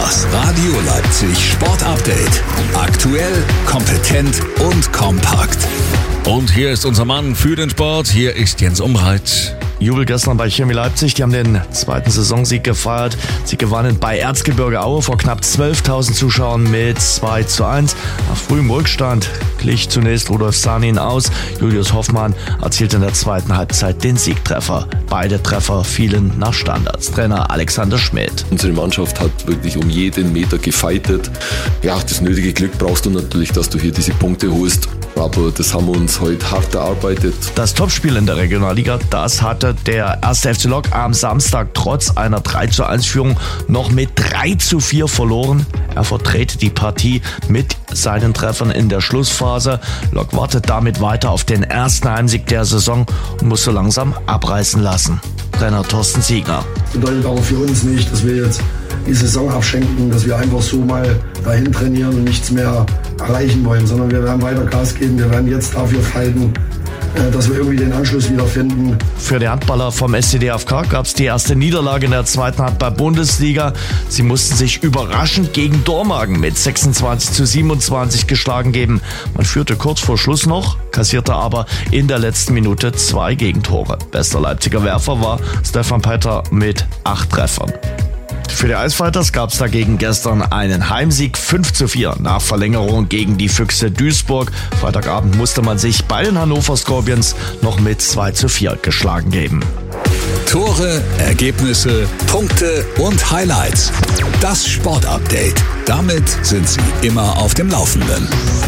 Das Radio Leipzig Sport Update. Aktuell, kompetent und kompakt. Und hier ist unser Mann für den Sport. Hier ist Jens Umreit. Jubel gestern bei Chemie Leipzig, die haben den zweiten Saisonsieg gefeiert. Sie gewannen bei Erzgebirge Aue vor knapp 12.000 Zuschauern mit 2:1. Nach frühem Rückstand glich zunächst Rudolf Sanin aus. Julius Hoffmann erzielte in der zweiten Halbzeit den Siegtreffer. Beide Treffer fielen nach Standards. Trainer Alexander Schmidt. Unsere Mannschaft hat wirklich um jeden Meter gefeitet. Ja, das nötige Glück brauchst du natürlich, dass du hier diese Punkte holst. Aber das haben wir uns heute hart erarbeitet. Das Topspiel in der Regionalliga, das hatte der 1. FC Lok am Samstag trotz einer 3:1-Führung noch mit 3:4 verloren. Er verdrehte die Partie mit seinen Treffern in der Schlussphase. Lok wartet damit weiter auf den ersten Heimsieg der Saison und muss so langsam abreißen lassen. Trainer Thorsten Ziegner. Bedeutet aber für uns nicht, dass wir jetzt die Saison abschenken, dass wir einfach so mal dahin trainieren und nichts mehr erreichen wollen, sondern wir werden weiter Gas geben, wir werden jetzt dafür fighten, dass wir irgendwie den Anschluss wiederfinden. Für die Handballer vom SCDFK gab es die erste Niederlage in der zweiten Handball-Bundesliga. Sie mussten sich überraschend gegen Dormagen mit 26:27 geschlagen geben. Man führte kurz vor Schluss noch, kassierte aber in der letzten Minute 2 Gegentore. Bester Leipziger Werfer war Stefan Petter mit 8 Treffern. Für die Eisfighters gab es dagegen gestern einen Heimsieg 5:4 nach Verlängerung gegen die Füchse Duisburg. Freitagabend musste man sich bei den Hannover Scorpions noch mit 2:4 geschlagen geben. Tore, Ergebnisse, Punkte und Highlights. Das Sport Update. Damit sind Sie immer auf dem Laufenden.